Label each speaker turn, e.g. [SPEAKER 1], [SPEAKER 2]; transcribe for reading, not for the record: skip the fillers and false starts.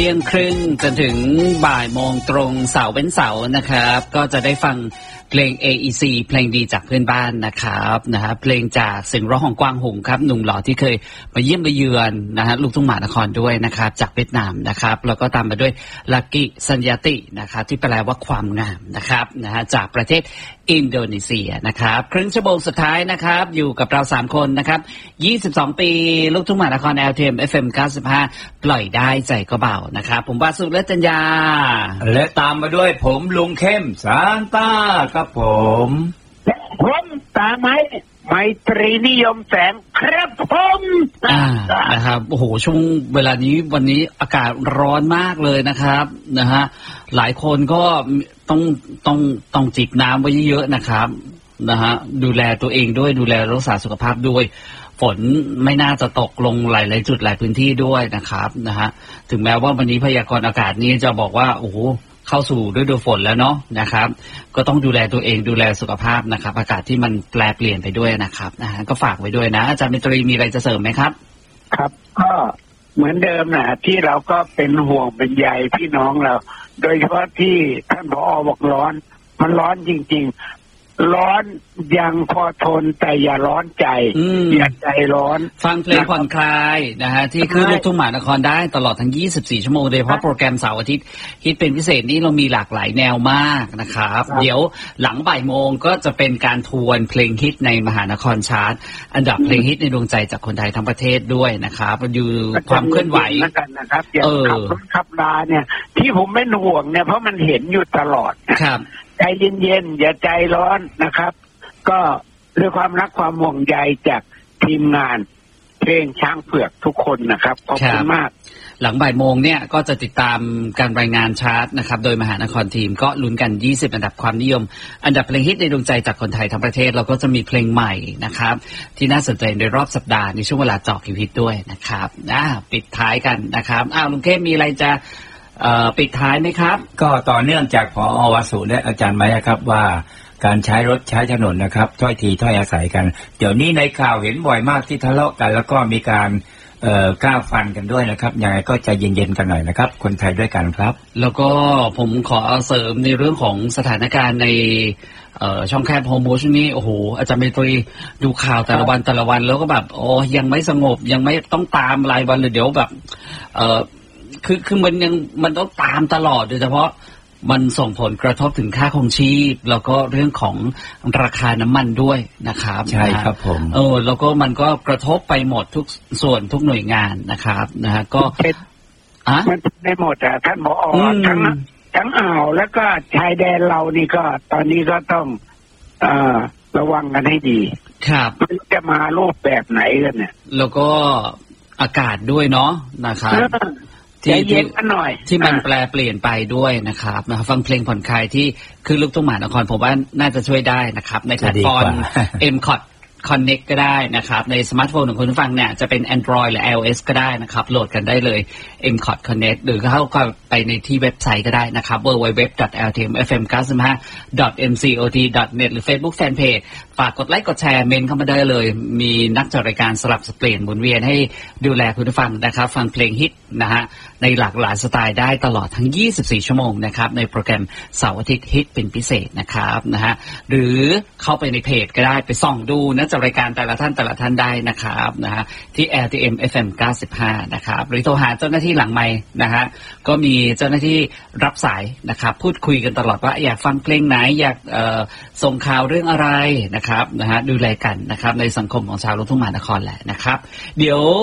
[SPEAKER 1] ที่ยงครึ่งจนถึงบ่ายโมงตรงเสาร์เป็นเสาร์นะครับก็จะได้ฟังเพลง AEC เพลงดีจากเพื่อนบ้านนะครับเพลงจากเสียงร้องของกวางหงครับหนุ่มหล่อที่เคยมาเยี่ยมมาเยือนลูกทุ่งมหานครด้วยนะครับจากเวียดนามนะครับแล้วก็ตามมาด้วยลักกี้สัญญาตินะครับที่แปลว่าความงามนะครับจากประเทศอินโดนีเซียนะครับครึ่งชั่วโมงสุดท้ายนะครับอยู่กับเรา3คนนะครับ22ปีลูกทุ่งมหานคร LTM FM 95ปล่อยได้ใจก็เบานะครับผมวาสุและจัญญา
[SPEAKER 2] และตามมาด้วยผมลุงเข้มซานต้าครับผม
[SPEAKER 3] ตาไมตรีนิยมแสงครับผม
[SPEAKER 1] นะครับโอ้โหช่วงเวลานี้วันนี้อากาศร้อนมากเลยนะครับหลายคนก็ต้องจิบน้ำไว้เยอะๆนะครับดูแลตัวเองด้วยดูแลรักษาสุขภาพด้วยฝนไม่น่าจะตกลงหลายๆจุดหลายพื้นที่ด้วยนะครับถึงแม้ว่าวันนี้พยากรณ์อากาศนี้จะบอกว่าโอ้โหเข้าสู่ฤดูฝนแล้วเนาะนะครับก็ต้องดูแลตัวเองดูแลสุขภาพนะครับอากาศที่มันแปรเปลี่ยนไปด้วยนะครับก็ฝากไว้ด้วยนะอาจารย์มิตรีมีอะไรจะเสริมไหมครับ
[SPEAKER 3] ครับก็เหมือนเดิมนะที่เราก็เป็นห่วงเป็นใยพี่น้องเราโดยเฉพาะที่ท่านผอ.บอกร้อนมันร้อนจริงๆร้อนยังพอทนแต่อย่าร้อนใจอย่าใจร้อน
[SPEAKER 1] ฟังเพลงผ่อนคลายที่คือลูกทุ่งมหานครได้ตลอดทั้ง24ชั่วโมงโดยเฉพาะโปรแกรมเสาร์อาทิตย์ฮิตเป็นพิเศษนี้เรามีหลากหลายแนวมากนะครับเดี๋ยวหลังบ่ายโมงก็จะเป็นการทวนเพลงฮิตในมหานครชาร์ตอันดับเพลงฮิตในดวงใจจากคนไทยทั้งประเทศด้วยนะครับดูความเคลื่อนไหว
[SPEAKER 3] นะครับอย่างขับลาเนี่ยที่ผมไม่ห่วงเนี่ยเพราะมันเห็นอยู่ตลอด
[SPEAKER 1] ครับ
[SPEAKER 3] ใจเย็นๆอย่าใจร้อนนะครับก็ด้วยความรักความห่วงใยจากทีมงานเพลงช้างเผือกทุกคนนะครับขอบคุณมาก
[SPEAKER 1] หลังบ่ายโมงเนี่ยก็จะติดตามการรายงานชาร์ตนะครับโดยมหานครทีมก็ลุ้นกัน20อันดับความนิยมอันดับเพลงฮิตในดวงใจจากคนไทยทั้งประเทศเราก็จะมีเพลงใหม่นะครับที่น่าสนใจในรอบสัปดาห์ในช่วงเวลาเจาะคิวฮิตด้วยนะครับปิดท้ายกันนะครับลุงเข้มมีอะไรจะปิดท้ายไหมครับ
[SPEAKER 2] ก็ต่อเนื่องจากผอ.วสุและอาจารย์ไม้ครับว่าการใช้รถใช้ถนนนะครับถ้อยทีถ้อยอาศัยกันเดี๋ยวนี้ในข่าวเห็นบ่อยมากที่ทะเลาะกันแล้วก็มีการก้าวฟันกันด้วยนะครับยังไงก็ใจเย็นๆกันหน่อยนะครับคนไทยด้วยกันครับ
[SPEAKER 1] แล้วก็ผมขอเสริมในเรื่องของสถานการณ์ในช่องแคบโฮโมช่วงนี้โอ้โหอาจารย์เมตรีดูข่าวแต่ละวันแล้วก็แบบยังไม่สงบยังไม่ต้องตามรายวันเลยเดี๋ยวแบบคือมันต้องตามตลอดโดยเฉพาะมันส่งผลกระทบถึงค่าครองชีพแล้วก็เรื่องของราคาน้ำมันด้วยนะครับ
[SPEAKER 2] ใช่ครับผม
[SPEAKER 1] แล้วก็มันก็กระทบไปหมดทุกส่วนทุกหน่วยงานนะครับก็
[SPEAKER 3] มันได้หมดท่านผอ.ทั้งอ่าวแล้วก็ชายแดนเรานี่ก็ตอนนี้ก็ต้องระวังกันให้ดี
[SPEAKER 1] ครับ
[SPEAKER 3] มันจะมารูปแบบไหนกันเนี่ย
[SPEAKER 1] แล้วก็อากาศด้วยเนาะนะครับที่มันแปลเปลี่ยนไปด้วยนะครับฟังเพลงผ่อนคลายที่คือลูกทุ่งมหานครผมว่าน่าจะช่วยได้นะครับในแพลตฟอร์ม MCOT Connect ก็ได้นะครับในสมาร์ทโฟนของคุณผู้ฟังเนี่ยจะเป็น Android หรือ iOS ก็ได้นะครับโหลดกันได้เลย MCOT Connect หรือเข้าไปในที่เว็บไซต์ก็ได้นะครับ www.ltmfm95.mcot.net หรือ Facebook Fanpage ฝากกดไลค์กดแชร์เมนเข้ามาได้เลยมีนักจัดรายการสลับสับเปลี่ยนหมุนเวียนให้ดูแลคุณผู้ฟังนะครับฟังเพลงฮิตในหลากหลายสไตล์ได้ตลอดทั้ง24ชั่วโมงนะครับในโปรแกรมเสาร์อาทิตย์ฮิตเป็นพิเศษนะครับหรือเข้าไปในเพจก็ได้ไปส่องดูนะจัดรายการแต่ละท่านได้นะครับที่ LTM FM 95นะครับหรือโทรหาเจ้าหน้าที่หลังไมค์ก็มีเจ้าหน้าที่รับสายนะครับพูดคุยกันตลอดว่าอยากฟังเพลงไหนอยากส่งข่าวเรื่องอะไรนะครับดูแลกันนะครับในสังคมของชาวลูกทุ่งมหานครแหละนะครับเดี๋ยว